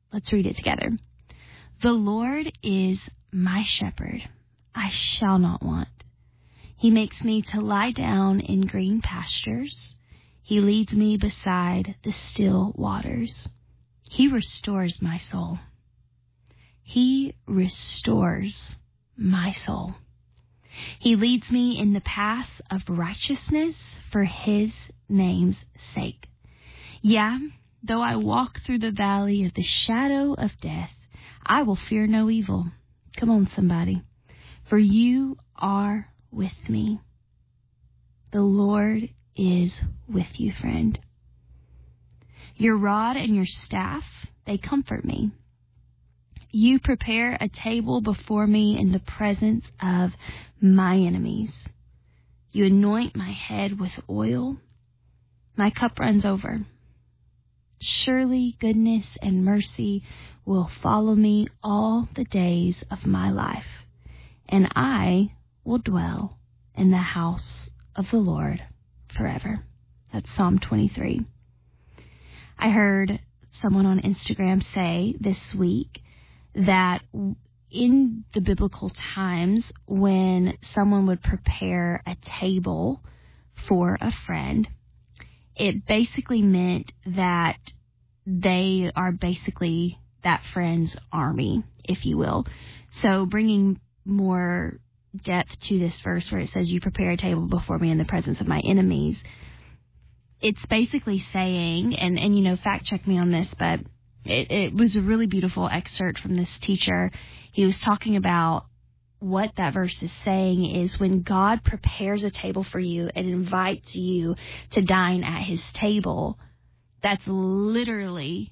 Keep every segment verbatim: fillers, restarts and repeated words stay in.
Let's read it together. The Lord is my shepherd. I shall not want. He makes me to lie down in green pastures. He leads me beside the still waters. He restores my soul. He restores my soul. He leads me in the path of righteousness for his name's sake. Yeah, though I walk through the valley of the shadow of death, I will fear no evil. Come on, somebody. For you are with me. The Lord is with you, friend. Your rod and your staff, they comfort me. You prepare a table before me in the presence of my enemies. You anoint my head with oil. My cup runs over. Surely goodness and mercy will follow me all the days of my life, and I will dwell in the house of the Lord forever. That's Psalm twenty-three. I heard someone on Instagram say this week that in the biblical times, when someone would prepare a table for a friend, it basically meant that they are basically that friend's army, if you will. So bringing more depth to this verse where it says, you prepare a table before me in the presence of my enemies, it's basically saying, and, and you know, fact check me on this, but It, it was a really beautiful excerpt from this teacher. He was talking about what that verse is saying is when God prepares a table for you and invites you to dine at his table, that's literally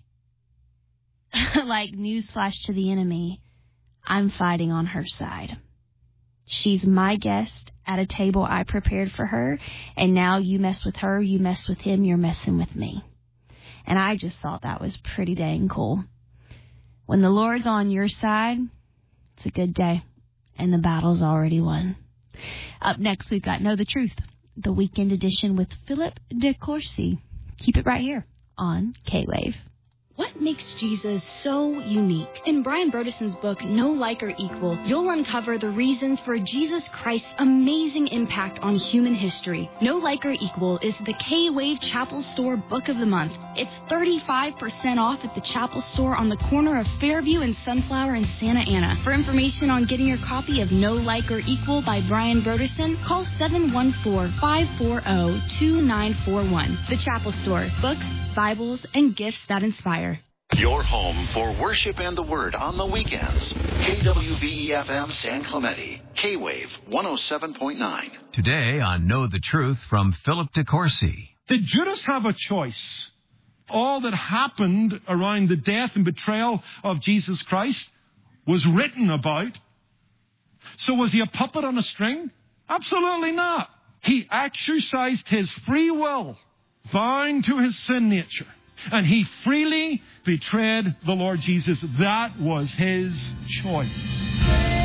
like newsflash to the enemy. I'm fighting on her side. She's my guest at a table I prepared for her, and now you mess with her, you mess with him, you're messing with me. And I just thought that was pretty dang cool. When the Lord's on your side, it's a good day, and the battle's already won. Up next, we've got Know the Truth, the weekend edition with Philip DeCourcy. Keep it right here on K-Wave. What makes Jesus so unique? In Brian Brodeson's book, No Like or Equal, you'll uncover the reasons for Jesus Christ's amazing impact on human history. No Like or Equal is the K-Wave Chapel Store Book of the Month. It's thirty-five percent off at the Chapel Store on the corner of Fairview and Sunflower in Santa Ana. For information on getting your copy of No Like or Equal by Brian Brodeson, call seven one four, five four zero, two nine four one. The Chapel Store. Books, Bibles, and gifts that inspire. Your home for worship and the word on the weekends. K W V E F M San Clemente. K-Wave one oh seven point nine. Today on Know the Truth from Philip DeCourcy. Did Judas have a choice? All that happened around the death and betrayal of Jesus Christ was written about. So was he a puppet on a string? Absolutely not. He exercised his free will, bound to his sin nature. And he freely betrayed the Lord Jesus. That was his choice.